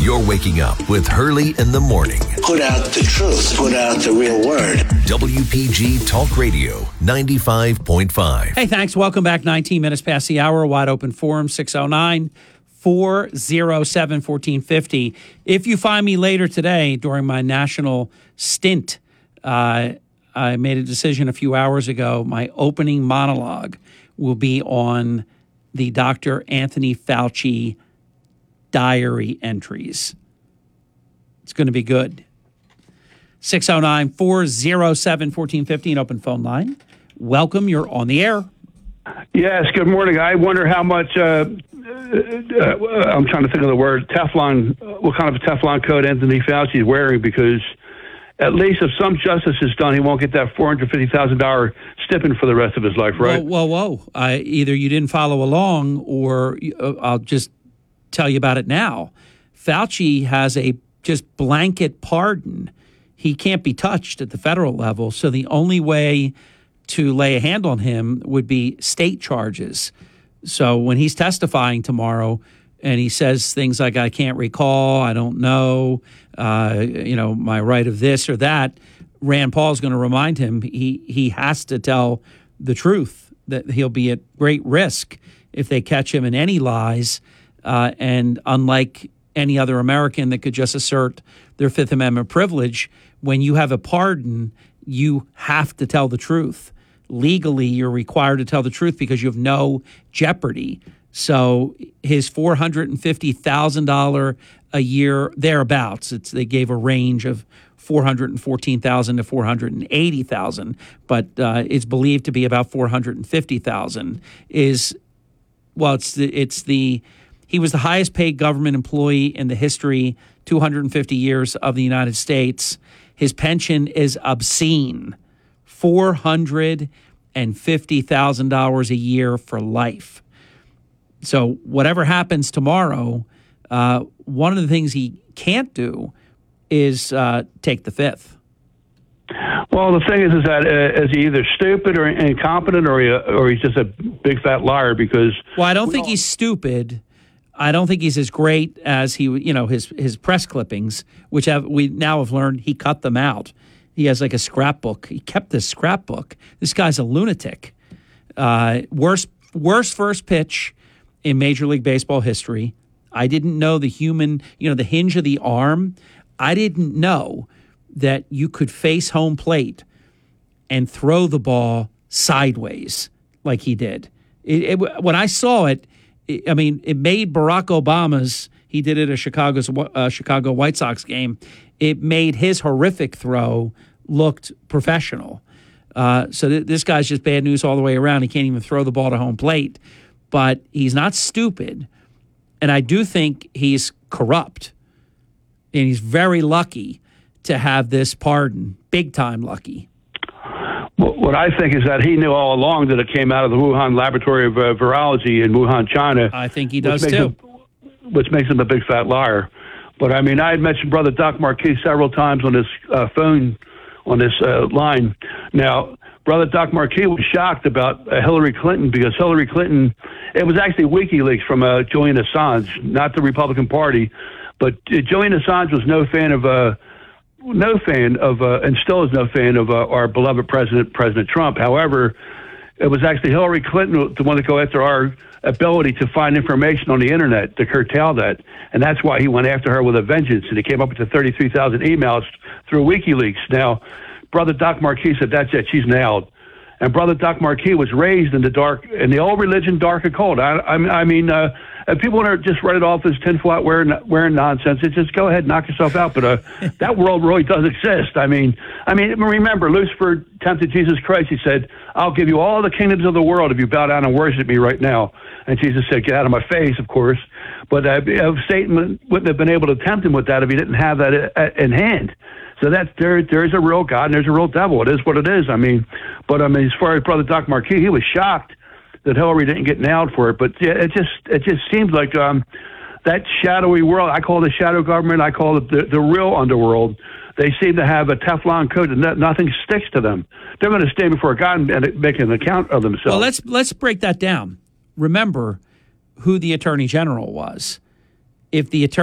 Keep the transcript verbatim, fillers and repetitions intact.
You're waking up with Hurley in the morning. Put out the truth. Put out the real word. W P G Talk Radio ninety-five point five. Hey, thanks. Welcome back. nineteen minutes past the hour. Wide open forum, six oh nine, four oh seven, one four five oh. If you find me later today during my national stint, uh, I made a decision a few hours ago. My opening monologue will be on the Doctor Anthony Fauci diary entries. It's going to be good. six oh nine, four oh seven, one four five oh, an open phone line. Welcome. You're on the air. Yes, good morning. I wonder how much, uh, uh, I'm trying to think of the word, Teflon, what kind of a Teflon coat Anthony Fauci is wearing, because at least if some justice is done, he won't get that four hundred fifty thousand dollars stipend for the rest of his life, right? Whoa, whoa, whoa. I, either you didn't follow along, or uh, I'll just tell you about it now. Fauci has a just blanket pardon. He can't be touched at the federal level, so the only way to lay a hand on him would be state charges. So when he's testifying tomorrow and he says things like, I can't recall, I don't know, uh, you know, my right of this or that, Rand Paul's going to remind him he, he has to tell the truth, that he'll be at great risk if they catch him in any lies. Uh, and unlike any other American that could just assert their Fifth Amendment privilege, when you have a pardon, you have to tell the truth. Legally, you're required to tell the truth because you have no jeopardy. So his four hundred fifty thousand dollars a year, thereabouts, it's, they gave a range of four hundred fourteen thousand dollars to four hundred eighty thousand dollars, but uh, it's believed to be about four hundred fifty thousand dollars, is, well, it's the, it's the, he was the highest paid government employee in the history, two hundred fifty years of the United States. His pension is obscene, four hundred fifty thousand dollars a year for life. So whatever happens tomorrow, uh, one of the things he can't do is uh, take the fifth. Well, the thing is, is that uh, is he either stupid or incompetent, or he, or he's just a big fat liar? Because well, I don't think he's stupid. I don't think he's as great as he, you know, his his press clippings, which have we now have learned he cut them out. He has like a scrapbook. He kept this scrapbook. This guy's a lunatic. Uh, worst worst first pitch in Major League Baseball history. I didn't know the human, you know, the hinge of the arm. I didn't know that you could face home plate and throw the ball sideways like he did. It, it, when I saw it, it, I mean, it made Barack Obama's, he did it at Chicago's uh, Chicago White Sox game, it made his horrific throw looked professional. Uh, so th- this guy's just bad news all the way around. He can't even throw the ball to home plate. But he's not stupid. And I do think he's corrupt. And he's very lucky to have this pardon, big time lucky. Well, what I think is that he knew all along that it came out of the Wuhan Laboratory of uh, Virology in Wuhan, China. I think he does too. Him, which makes him a big fat liar. But I mean, I had mentioned Brother Doc Marquis several times on this uh, phone, on this uh, line. Now, Brother Doc Marquis was shocked about uh, Hillary Clinton, because Hillary Clinton, it was actually WikiLeaks from uh, Julian Assange, not the Republican Party. But uh, Julian Assange was no fan of, uh, no fan of, uh, and still is no fan of uh, our beloved President, President Trump. However, it was actually Hillary Clinton the one to go after our ability to find information on the internet, to curtail that. And that's why he went after her with a vengeance. And he came up with the thirty-three thousand emails through WikiLeaks. Now, Brother Doc Marquis said, that's it, she's nailed. And Brother Doc Marquis was raised in the dark, in the old religion, dark and cold. I, I, I mean, uh, and people want to just write it off as tinfoil wearing, wearing nonsense. It's just go ahead, knock yourself out. But uh, that world really does exist. I mean, I mean, remember, Lucifer tempted Jesus Christ. He said, I'll give you all the kingdoms of the world if you bow down and worship me right now. And Jesus said, get out of my face, of course. But uh, Satan wouldn't have been able to tempt him with that if he didn't have that in hand. So that's there. There's a real God and there's a real devil. It is what it is. I mean, but I mean, as far as Brother Doc Marquis, he was shocked that Hillary didn't get nailed for it. But yeah, it just it just seems like um, that shadowy world. I call it the shadow government. I call it the, the real underworld. They seem to have a Teflon coat and nothing sticks to them. They're going to stand before God and make an account of themselves. Well, let's let's break that down. Remember who the Attorney General was. If the Attorney